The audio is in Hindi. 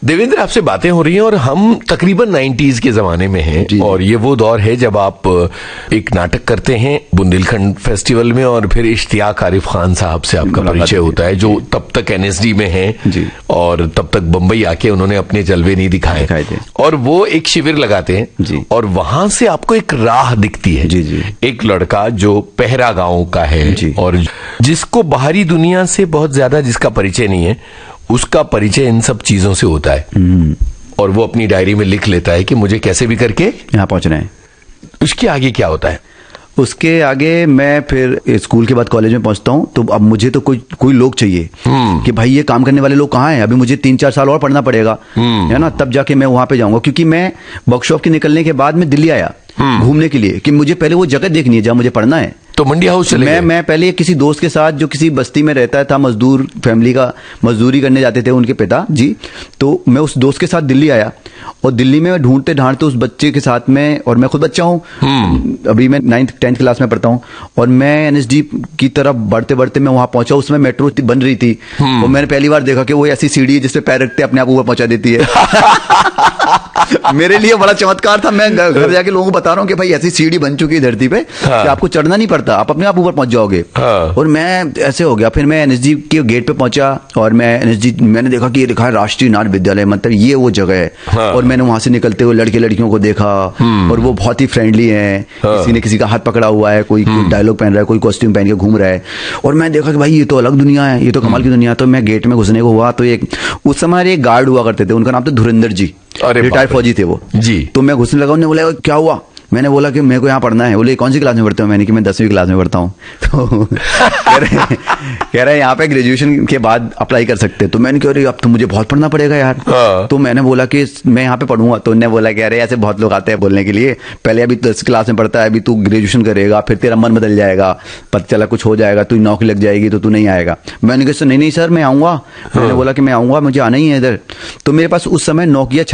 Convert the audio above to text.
देवेंद्र, आपसे बातें हो रही हैं और हम तकरीबन 90s के जमाने में हैं और ये वो दौर है जब आप एक नाटक करते हैं बुंदेलखंड फेस्टिवल में और फिर इश्तियाक आरिफ खान साहब से आपका परिचय होता है, जो तब तक एनएसडी में हैं और तब तक बंबई आके उन्होंने अपने जलवे नहीं दिखाए थे और वो एक शिविर लगाते हैं और वहां से आपको एक राह दिखती है। एक लड़का जो पहरा गांव का है और जिसको बाहरी दुनिया से बहुत ज्यादा जिसका परिचय नहीं है, उसका परिचय इन सब चीजों से होता है और वो अपनी डायरी में लिख लेता है कि मुझे कैसे भी करके यहाँ पहुंचना है। उसके आगे क्या होता है? उसके आगे मैं फिर स्कूल के बाद कॉलेज में पहुंचता हूं, तो अब मुझे तो कोई लोग चाहिए कि भाई ये काम करने वाले लोग कहाँ हैं। अभी मुझे 3-4 साल और पढ़ना पड़ेगा, है ना, तब जाके मैं वहां पे जाऊंगा। क्योंकि मैं वर्कशॉप के निकलने के बाद में दिल्ली आया घूमने के लिए कि मुझे पहले वो जगह देखनी है जहां मुझे पढ़ना है। तो मंडी हाउस चले गए? मैं पहले किसी दोस्त के साथ जो किसी बस्ती में रहता था, मजदूर फैमिली का, मजदूरी करने जाते थे उनके पिता जी, तो मैं उस दोस्त के साथ दिल्ली आया और दिल्ली में ढूंढते ढांढते उस बच्चे के साथ में, और मैं खुद बच्चा हूँ, अभी मैं 9th-10th क्लास में पढ़ता हूँ, और मैं एनएसडी की तरफ बढ़ते बढ़ते मैं वहां पहुंचा। उसमें मेट्रो बन रही थी और मैंने पहली बार देखा कि वो ऐसी सीढ़ी जिसपे पैर रखते अपने आप ऊपर पहुंचा देती है। मेरे लिए बड़ा चमत्कार था। मैं घर जाके लोगों को बता रहा हूँ कि भाई ऐसी सीढ़ी बन चुकी है धरती पे कि आपको चढ़ना नहीं पड़ता, आप अपने आप ऊपर पहुंच जाओगे। और मैं ऐसे हो गया। फिर मैं एनएसडी के गेट पे पहुंचा और मैंने देखा कि ये लिखा है राष्ट्रीय नाट्य विद्यालय, मतलब ये वो जगह है। और मैंने वहां से निकलते हुए लड़के लड़कियों को देखा और वो बहुत ही फ्रेंडली हैं। किसी ने किसी का हाथ पकड़ा हुआ है, कोई डायलॉग पहन रहा है, कोई कॉस्ट्यूम पहन के घूम रहा है। और मैं देखा कि भाई ये तो अलग दुनिया है, ये तो कमाल की दुनिया है। तो मैं गेट में घुसने को हुआ तो उस समय एक गार्ड हुआ करते थे, उनका नाम था धुरंधर जी, रिटायर्ड फौजी थे वो जी। तो मैं घुसने लगा, उन्होंने बोला क्या हुआ? मैंने बोला कि मेरे को यहाँ पढ़ना है। बोले कौन सी क्लास में पढ़ते हो? मैंने कि मैं 10वीं क्लास में पढ़ता हूँ। तो कह रहे यहाँ पे ग्रेजुएशन के बाद अप्लाई कर सकते। तो मैंने कहा अब तो मुझे बहुत पढ़ना पड़ेगा यार। तो मैंने बोला कि मैं यहाँ पे पढ़ूंगा। तो उन्होंने बोला कि अरे ऐसे बहुत लोग आते हैं बोलने के लिए, पहले अभी 10 क्लास में पढ़ता है, अभी तू ग्रेजुएशन करेगा, फिर तेरा मन बदल जाएगा, पता चला कुछ हो जाएगा, तू नौकरी लग जाएगी तो तू नहीं आएगा। मैंने कहा नहीं सर मैं आऊंगा। मैंने बोला कि मैं आऊंगा, मुझे आना ही है इधर। तो मेरे पास उस समय नोकिया